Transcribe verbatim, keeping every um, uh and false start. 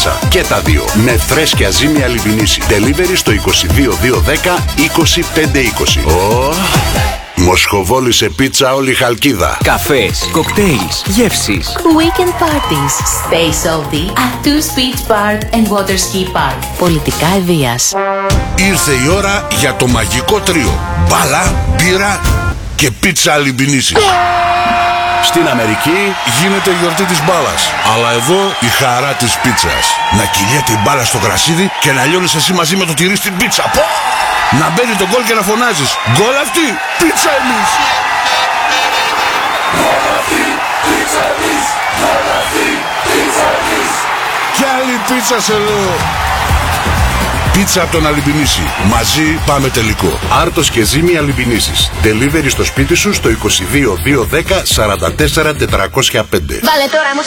πίτσα. Και τα δύο. Με φρέσκια ζύμη Αλιμπινίση. Delivery στο είκοσι δύο δύο δέκα είκοσι πέντε είκοσι. Oh. Μοσχοβόλη σε πίτσα όλη Χαλκίδα. Καφές, κοκτέιλς, γεύσεις. Weekend parties. Stay salty at Two Speeds Park and Water Ski Park. Πολιτικά Ευβοίας. Ήρθε η ώρα για το μαγικό τρίο. Μπάλα, μπύρα και πίτσα Αλιμπινίση. Στην Αμερική γίνεται η γιορτή της μπάλας, αλλά εδώ η χαρά της πίτσας. Να κυλιέται η μπάλα στο γρασίδι και να λιώνεις εσύ μαζί με το τυρί στην πίτσα. Πω! Να μπαίνει το γκολ και να φωνάζεις γκολ αυτή, πίτσα εμείς! Γκολ αυτή, πίτσα εμείς! Γκολ αυτή, πίτσα εμείς! Κι άλλη πίτσα σε λέω! Πίτσα από τον Αλιμπινίση. Μαζί πάμε τελικό. Άρτος και ζύμη Αλιμπινίσης. Delivery στο σπίτι σου στο είκοσι δύο δύο δέκα σαράντα τέσσερα τετρακόσια πέντε. Βάλε τώρα μου